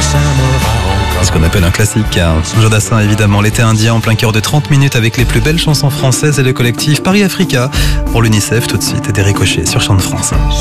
Ce qu'on appelle un classique, hein. Jodassin évidemment, l'été indien en plein cœur de 30 minutes avec les plus belles chansons françaises et le collectif Paris Africa pour l'UNICEF tout de suite et des ricochets sur Chant de France.